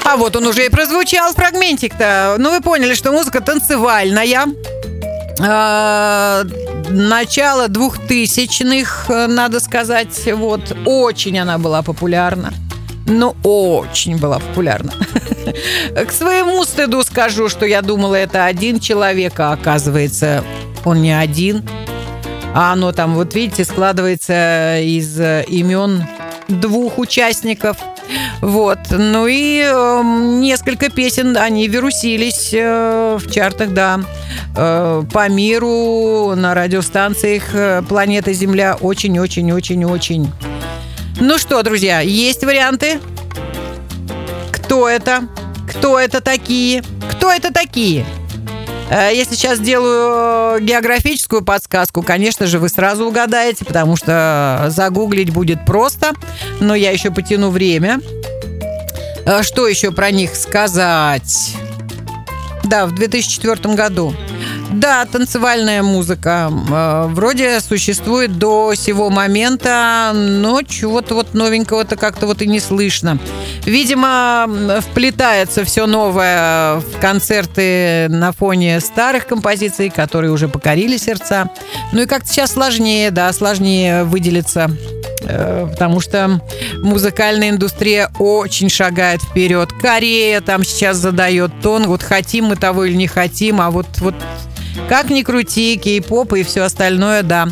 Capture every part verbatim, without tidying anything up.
А вот он уже и прозвучал, фрагментик-то. Ну, вы поняли, что музыка танцевальная. Начало двухтысячных, надо сказать. Вот. Очень она была популярна. Ну, очень была популярна. К своему стыду скажу, что я думала, это один человек, а оказывается, он не один. А оно там, вот видите, складывается из имен двух участников. Вот. Ну и э, несколько песен, они вирусились э, в чартах, да. Э, по миру, на радиостанциях э, планеты Земля. Очень-очень-очень-очень. Ну что, друзья, есть варианты? Кто это? Кто это такие? Кто это такие? Я сейчас делаю географическую подсказку. Конечно же, вы сразу угадаете, потому что загуглить будет просто. Но я еще потяну время. Что еще про них сказать? Да, в две тысячи четвёртом году. Да, танцевальная музыка вроде существует до сего момента, но чего-то вот новенького-то как-то вот и не слышно. Видимо, вплетается все новое в концерты на фоне старых композиций, которые уже покорили сердца. Ну и как-то сейчас сложнее, да, сложнее выделиться, потому что музыкальная индустрия очень шагает вперед. Корея там сейчас задает тон, вот хотим мы того или не хотим, а вот, вот как ни крути, кей-поп и все остальное, да.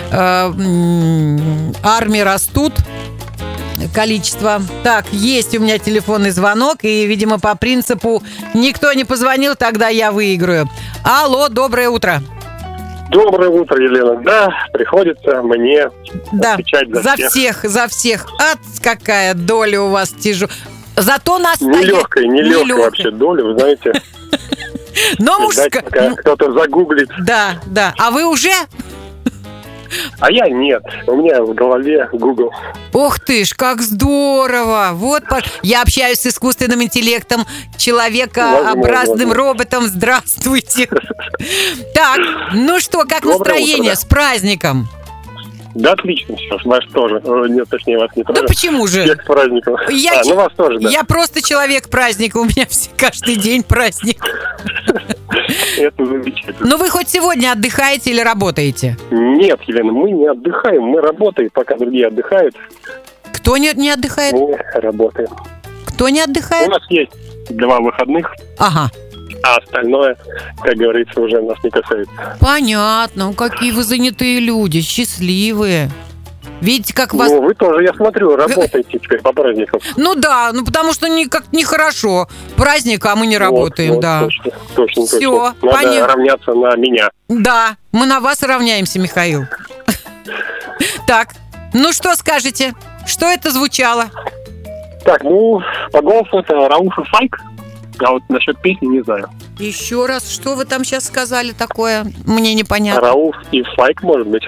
Армии растут, количество. Так, есть у меня телефонный звонок, и, видимо, по принципу никто не позвонил, тогда я выиграю. Алло, доброе утро. Доброе утро, Елена. Да, приходится мне да, отвечать за, за всех. всех. За всех. Ат, какая доля у вас тяжелая. Зато нас... Нелегкая, нелегкая вообще доля, вы знаете. Но мужская... Кто-то загуглит. Да, да. А вы уже... А я нет. У меня в голове Google. Ох ты ж, как здорово! Вот, я общаюсь с искусственным интеллектом, человекообразным роботом. Здравствуйте! Так, ну что, как настроение? С праздником! Да, отлично все. Вас тоже. Нет, точнее, вас не тоже. Да почему же? Всех с праздником. Я, а, ну вас тоже, да. Я просто человек-праздник. У меня все, каждый день праздник. Это замечательно. Ну вы хоть сегодня отдыхаете или работаете? Нет, Елена, мы не отдыхаем. Мы работаем, пока другие отдыхают. Кто не, не отдыхает? Мы работаем. Кто не отдыхает? У нас есть два выходных. Ага. А остальное, как говорится, уже нас не касается. Понятно. Какие вы занятые люди, счастливые. Видите, как вас... Ну, вы тоже, я смотрю, работаете теперь по праздникам. Ну да, ну потому что не, как нехорошо. Праздник, а мы не работаем, вот, да. Вот, точно, точно, Все, точно. Надо понятно. равняться на меня. Да, мы на вас равняемся, Михаил. Так, ну что скажете? Что это звучало? Так, ну, по голосу это Рауф и Файк. А вот насчет песни не знаю. Еще раз, что вы там сейчас сказали такое? Мне непонятно. Рауф и Файк, может быть.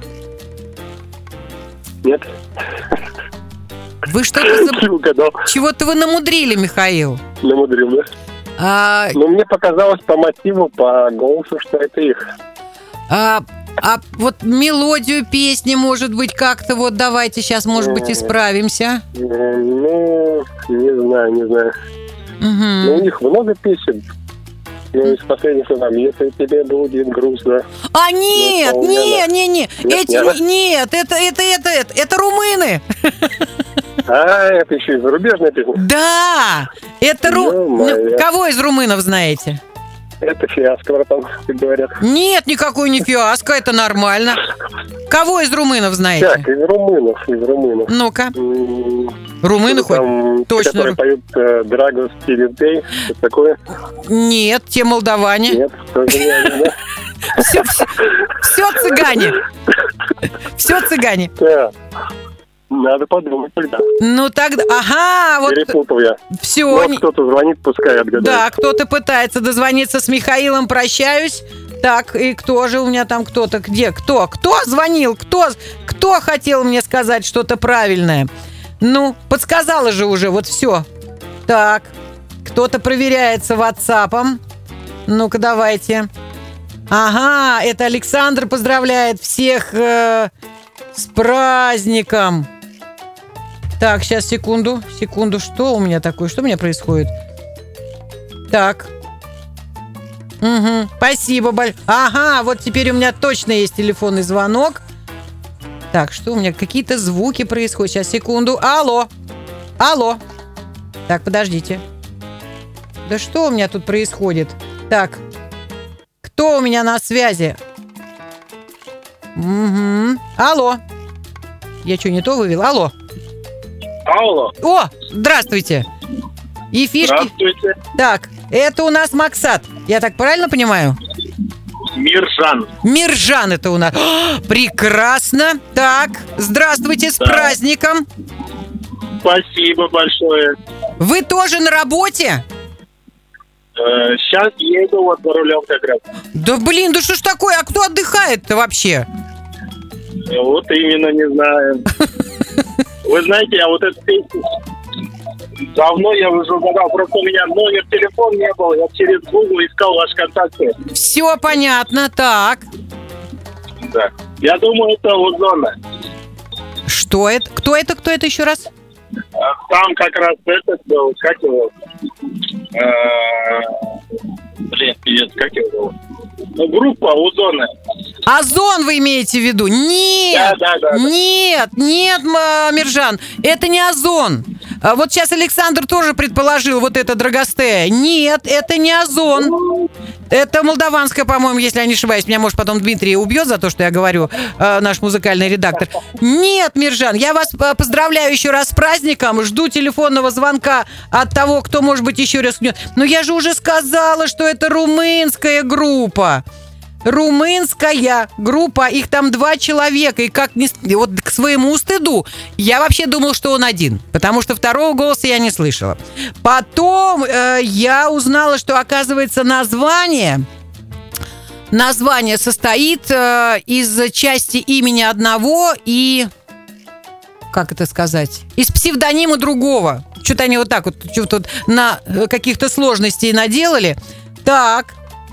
Нет? Вы что-то... Заб... Чего-то вы намудрили, Михаил. Намудрил, да? А... Ну, мне показалось по мотиву, по голосу, что это их. А... А вот мелодию песни, может быть, как-то вот давайте сейчас, может быть, исправимся. Ну, не знаю, не знаю. Угу. Ну, у них много песен. Ну, из последних там, если тебе будет грустно. А нет, ну, нет, нет, нет, эти, нет, нет, это, это, это, это, это румыны. А, это еще и зарубежная песня. Да, это ру... ну, кого из румынов знаете? Это фиаско, братан, как говорят. Нет, никакой не фиаско, это нормально. Кого из румынов знаете? Так, из румынов, из румынов. Ну-ка. Румыны хоть? Там, точно. Которые поют э, Драгос, Тилидей, что такое? Нет, те молдаване. Нет, тоже не, да? Все, все, все цыгане. Все цыгане. Да. Надо подумать тогда. Ну тогда, ага, вот. Перепутал я. Все. Вот кто-то звонит, пускай отгадает. Да, кто-то пытается дозвониться с Михаилом, прощаюсь. Так, и кто же у меня там кто-то? Где? Кто? Кто звонил? Кто? Кто хотел мне сказать что-то правильное? Ну, подсказала же уже, вот все. Так, кто-то проверяется ватсапом. Ну-ка, давайте. Ага, это Александр поздравляет всех э, с праздником. Так, сейчас, секунду, секунду. Что у меня такое? Что у меня происходит? Так. Угу, спасибо большое. Ага, вот теперь у меня точно есть телефонный звонок. Так, что у меня? Какие-то звуки происходят. Сейчас, секунду. Алло. Алло. Так, подождите. Да что у меня тут происходит? Так. Кто у меня на связи? Угу. Алло. Я что, не то вывел? Алло. Алло. О, здравствуйте. И фишки. Здравствуйте. Так, это у нас Максат. Я так правильно понимаю? Миржан. Миржан это у нас. О, прекрасно. Так, здравствуйте, с Да. праздником. Спасибо большое. Вы тоже на работе? Э, сейчас еду вот за рулем как раз. Да блин, да что ж такое? А кто отдыхает-то вообще? Вот именно не знаю. Вы знаете, я вот эту песню давно я уже угадал. Просто у меня номер телефона не был. Я через Google искал ваши контакты. Все понятно, так. Да. Я думаю, это Озона. Что это? Кто это? Кто это еще раз? Там как раз этот был, как его? Э, Блин, пиздец, как его зовут? Ну, группа Озона. Озон вы имеете в виду? Нет! Да, да, да, да. Нет, нет, М- Миржан, это не Озон. А вот сейчас Александр тоже предположил вот это Драгостея. Нет, это не Озон. Это молдаванская, по-моему, если я не ошибаюсь. Меня, может, потом Дмитрий убьет за то, что я говорю, э, наш музыкальный редактор. Нет, Миржан, я вас э, поздравляю еще раз с праздником. Жду телефонного звонка от того, кто, может быть, еще рискнет. Но я же уже сказала, что это румынская группа. Румынская группа, их там два человека, и как ни... вот к своему стыду, я вообще думал, что он один, потому что второго голоса я не слышала. Потом э, я узнала, что, оказывается, название, название состоит э, из части имени одного и, как это сказать, из псевдонима другого. Что-то они вот так вот, что-то вот на каких-то сложностей наделали. Так.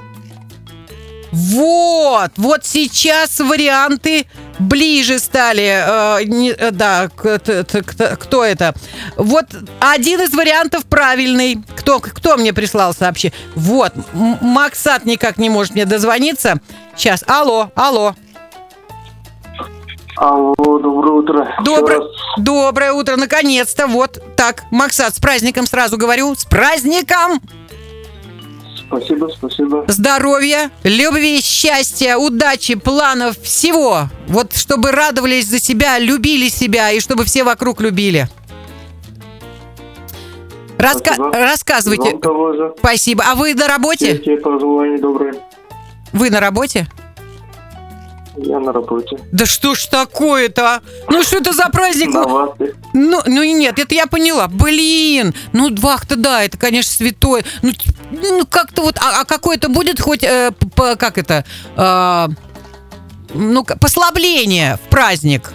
Вот, вот сейчас варианты ближе стали. Э, не, э, да, к, т, т, т, кто это? Вот один из вариантов правильный. Кто, кто мне прислал сообщение? Вот, М- Максат никак не может мне дозвониться. Сейчас, алло, алло. Алло, доброе утро. Доброе, доброе утро, наконец-то. Вот так, Максат, с праздником сразу говорю. С праздником! Спасибо, спасибо. Здоровья, любви, счастья, удачи, планов, всего. Вот чтобы радовались за себя, любили себя и чтобы все вокруг любили. Раска- Спасибо. Рассказывайте. Вам того же. Спасибо. А вы на работе? Все пожелания добрые. Вы на работе? Я на работе. Да что ж такое-то? а? Ну что это за праздник? На вас. Ну, ну нет, это я поняла. Блин, ну вахта, да, это, конечно, святое. Ну, ну как-то вот, а, а какое-то будет хоть, э, по, как это, э, ну, послабление в праздник?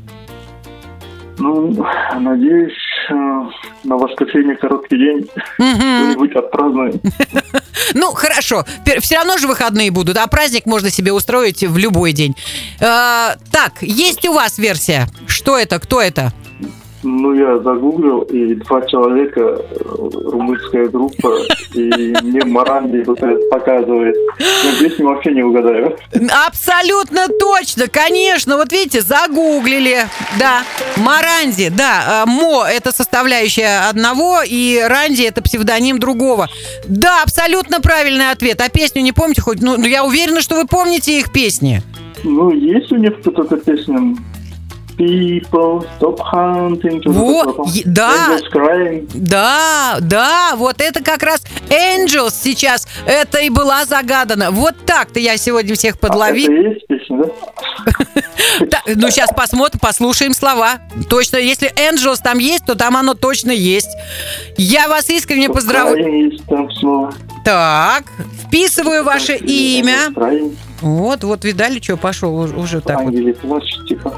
Ну, надеюсь, э, на воскресенье короткий день Угу. что-нибудь отпразднуем. Ну, хорошо. Все равно же выходные будут, а праздник можно себе устроить в любой день. Э, так, есть у вас версия? Что это? Кто это? Ну, я загуглил, и два человека, э, румынская группа, и мне Маранди вот это показывает. Но песню вообще не угадаю. Абсолютно точно, конечно. Вот видите, загуглили. Да, Маранди, да. э, Мо – это составляющая одного, и Ранди – это псевдоним другого. Да, абсолютно правильный ответ. А песню не помните хоть? Ну, я уверена, что вы помните их песни. Ну, есть у них какая-то песня? People, stop hunting. Вот, е- да. Angels crying. Да, да, вот это как раз Angels сейчас, это и была загадана. Вот так-то я сегодня всех А это подловил. и есть песня, да? Да, ну, сейчас посмотрим, послушаем слова. Точно, если Angels там есть, то там оно точно есть. Я вас искренне поздравляю. Crying есть там слово. Так, вписываю ваше Angels имя. crying. Вот, вот, видали, что пошел уже, уже так вот. Ангелы плачут, типа.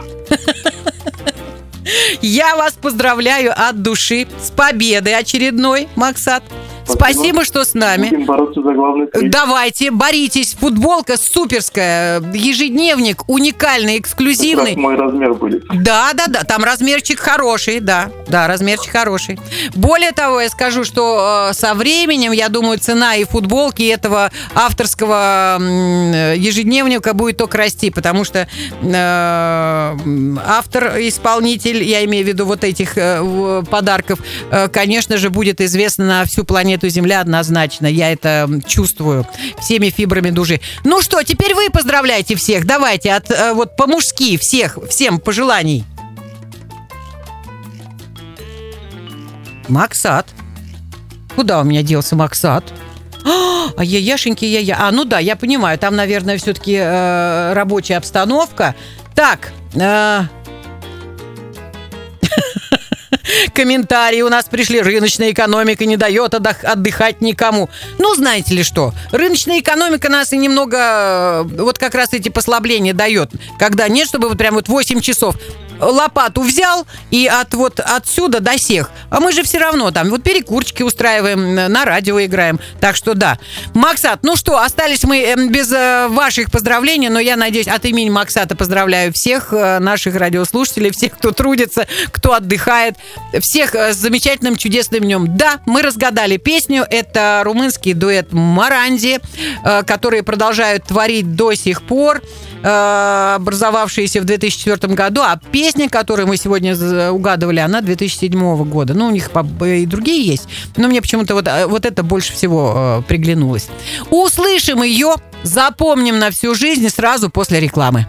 Я вас поздравляю от души с победой очередной, Максат. Спасибо, что с нами. Будем бороться за главный приз. Давайте, боритесь. Футболка суперская. Ежедневник уникальный, эксклюзивный. Как раз мой размер будет. Да, да, да. Там размерчик хороший, да. Да, размерчик хороший. Более того, я скажу, что э, со временем, я думаю, цена и футболки, и этого авторского э, ежедневника будет только расти, потому что э, автор, исполнитель, я имею в виду вот этих э, подарков, э, конечно же, будет известно на всю планету Земля однозначно. Я это чувствую всеми фибрами души. Ну что, теперь вы поздравляйте всех. Давайте, от, э, вот по-мужски всех, всем пожеланий. Максат. Куда у меня делся Максат? А я яшеньки, я я. А, ну да, я понимаю. Там, наверное, все-таки э, рабочая обстановка. Так. Э... Комментарии у нас пришли. Рыночная экономика не дает отдыхать никому. Ну, знаете ли что? Рыночная экономика нас и немного вот как раз эти послабления дает. Когда нет, чтобы вот прям вот восемь часов лопату взял и от вот отсюда до сих. А мы же все равно там вот перекурчики устраиваем, на радио играем. Так что да. Максат, ну что, остались мы без ваших поздравлений, но я надеюсь, от имени Максата поздравляю всех наших радиослушателей, всех, кто трудится, кто отдыхает, всех с замечательным, чудесным днем. Да, мы разгадали песню. Это румынский дуэт Маранди, которые продолжают творить до сих пор, образовавшиеся в две тысячи четвёртом году, а песня, которую мы сегодня угадывали, она две тысячи седьмого года. Ну, у них и другие есть, но мне почему-то вот, вот это больше всего приглянулось. Услышим ее, запомним на всю жизнь сразу после рекламы.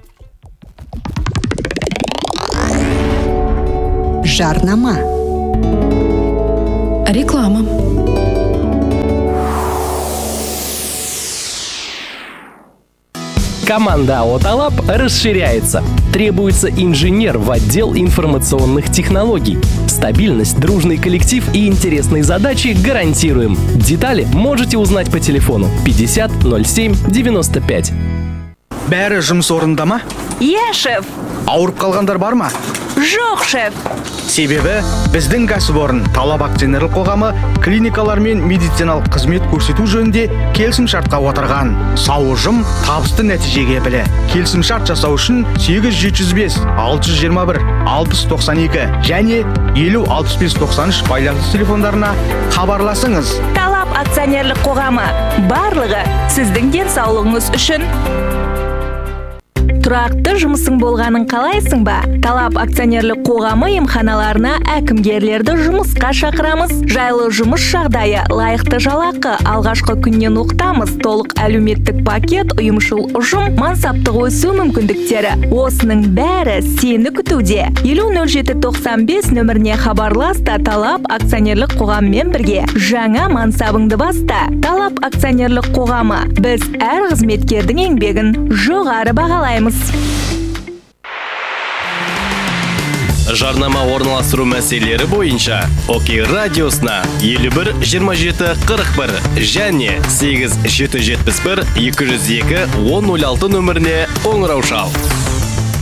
Жарнама. Реклама. Команда АО «Талап» расширяется. Требуется инженер в отдел информационных технологий. Стабильность, дружный коллектив и интересные задачи гарантируем. Детали можете узнать по телефону пятьдесят ноль семь девяносто пять. Бәрі жұмыс орнында ма? Иә, шеф. Ауырып қалғандар бар ма? Жоқ, шеф. Себебі біздің кәсіпорын Талап акционерлік қоғамы клиникалар мен медициналық қызмет көрсету жөнінде келісім шартқа отырған. Сау ұжым табысты нәтижеге білі. Келісім шарт жасау үшін сегіз жеті жүз бес алты жүз жиырма бір алпыс тоқсан екі және елу алпыс бес тоқсан үш байланыс телефондарына хабарласыңыз. Талап акционерлік қоғамы. Барлығы сіздің денсаулығыңыз үшін. Тұрақты жұмысың болғанын қалайсың ба? Талап акционерлік қоғамы емханаларына әкімгерлерді жұмысқа шақырамыз. Жайлы жұмыс жағдайы, лайықты жалақы, алғашқы күннен оқытамыз. Толық әлеуметтік пакет, ұйымшыл ұжым, мансаптық өсу мүмкіндіктері. Осының бәрі сені күтуде. елу нөл жеті тоқсан бес нөміріне хабарласта. Талап акционерлік қоғаммен бірге жаңа мансабыңды баста. Талап акционерлік қоғамы. Біз әр қызметкердің еңбегін жоғары бағалаймыз. Жарнама орналастыру мәселелері бойынша Окей радиосына елу бір жиырма жеті қырық бір және сегіз жеті жетпіс бір екі жүз екі он нөл алты нөміріне қоңырау шал.